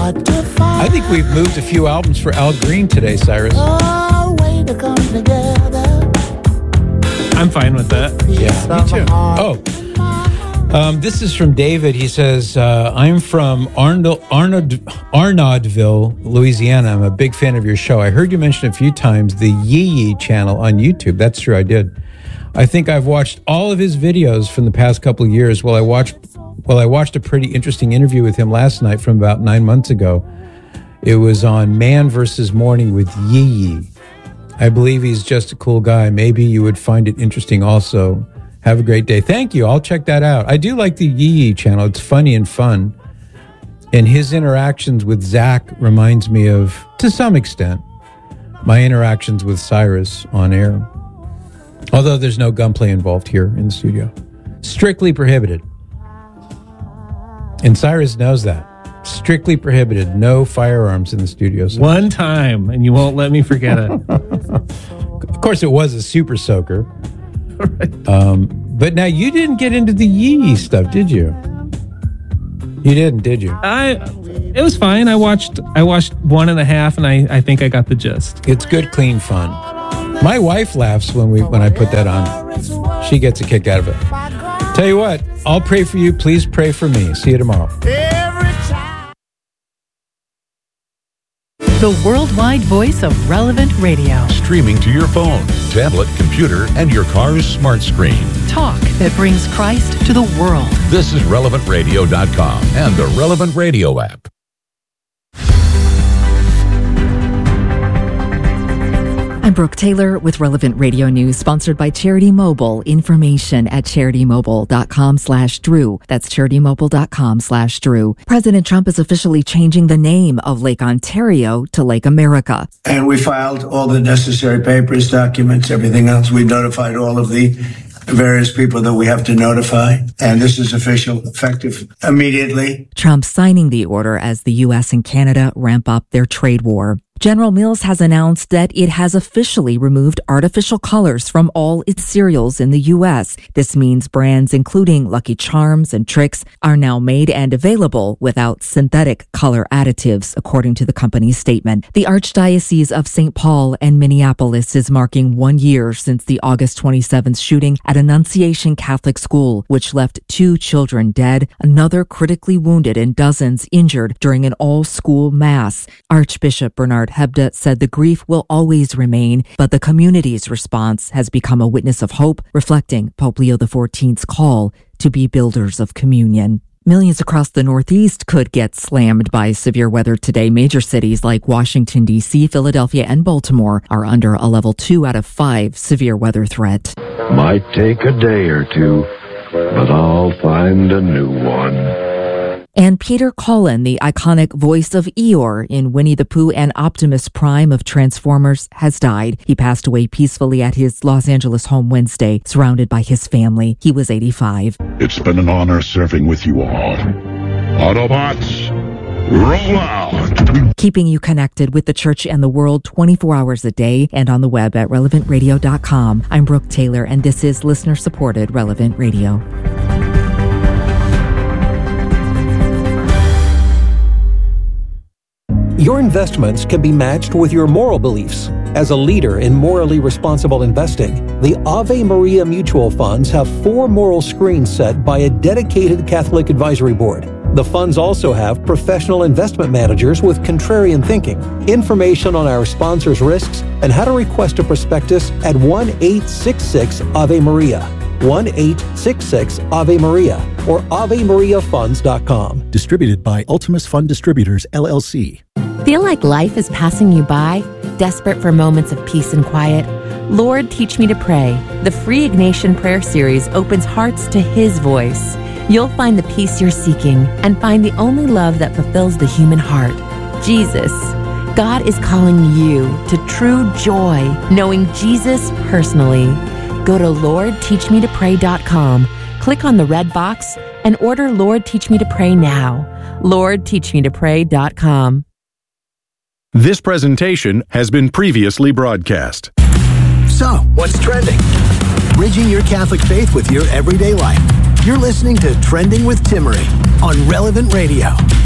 I think we've moved a few albums for Al Green today, Cyrus. I'm fine with that. Yeah, me too. Oh, this is from David. He says, I'm from Arnaudville, Louisiana. I'm a big fan of your show. I heard you mention a few times the Yee Yee channel on YouTube. That's true, I did. I think I've watched all of his videos from the past couple of years. I watched a pretty interesting interview with him last night from about 9 months ago. It was on Man vs. Morning with Yee Yee. I believe he's just a cool guy. Maybe you would find it interesting also. Have a great day. Thank you. I'll check that out. I do like the Yee Yee channel. It's funny and fun. And his interactions with Zach reminds me of, to some extent, my interactions with Cyrus on air. Although there's no gunplay involved here in the studio. Strictly prohibited. And Cyrus knows that. Strictly prohibited. No firearms in the studio. So one time, and you won't let me forget it. Of course, it was a super soaker. Right. But now you didn't get into the Yee Yee stuff, did you? You didn't, did you? It was fine. I watched 1.5, and I think I got the gist. It's good, clean fun. My wife laughs when I put that on. She gets a kick out of it. Tell you what, I'll pray for you. Please pray for me. See you tomorrow. The worldwide voice of Relevant Radio. Streaming to your phone, tablet, computer, and your car's smart screen. Talk that brings Christ to the world. This is RelevantRadio.com and the Relevant Radio app. I'm Brooke Taylor with Relevant Radio News, sponsored by Charity Mobile. Information at CharityMobile.com/Drew. That's CharityMobile.com/Drew. President Trump is officially changing the name of Lake Ontario to Lake America. And we filed all the necessary papers, documents, everything else. We notified all of the various people that we have to notify. And this is official, effective immediately. Trump signing the order as the U.S. and Canada ramp up their trade war. General Mills has announced that it has officially removed artificial colors from all its cereals in the U.S. This means brands including Lucky Charms and Trix are now made and available without synthetic color additives, according to the company's statement. The Archdiocese of St. Paul and Minneapolis is marking 1 year since the August 27th shooting at Annunciation Catholic School, which left 2 children dead, another critically wounded, and dozens injured during an all-school mass. Archbishop Bernard Hebda said the grief will always remain, but the community's response has become a witness of hope, reflecting Pope Leo XIV's call to be builders of communion. Millions across the Northeast could get slammed by severe weather today. Major cities like Washington, D.C., Philadelphia, and Baltimore are under a level 2 out of 5 severe weather threat. Might take a day or two, but I'll find a new one. And Peter Cullen, the iconic voice of Eeyore in Winnie the Pooh and Optimus Prime of Transformers, has died. He passed away peacefully at his Los Angeles home Wednesday, surrounded by his family. He was 85. It's been an honor serving with you all. Autobots, roll out! Keeping you connected with the church and the world 24 hours a day and on the web at relevantradio.com. I'm Brooke Taylor, and this is listener-supported Relevant Radio. Your investments can be matched with your moral beliefs. As a leader in morally responsible investing, the Ave Maria Mutual Funds have 4 moral screens set by a dedicated Catholic advisory board. The funds also have professional investment managers with contrarian thinking. Information on our sponsors' risks and how to request a prospectus at 1-866-AVE-MARIA. 1-866-AVE-MARIA or AveMariaFunds.com. Distributed by Ultimus Fund Distributors, LLC. Feel like life is passing you by? Desperate for moments of peace and quiet? Lord, Teach Me to Pray. The free Ignatian prayer series opens hearts to His voice. You'll find the peace you're seeking and find the only love that fulfills the human heart, Jesus. God is calling you to true joy, knowing Jesus personally. Go to LordTeachMeToPray.com, click on the red box, and order Lord Teach Me to Pray now. LordTeachMeToPray.com. This presentation has been previously broadcast. So, what's trending? Bridging your Catholic faith with your everyday life. You're listening to Trending with Timmerie on Relevant Radio.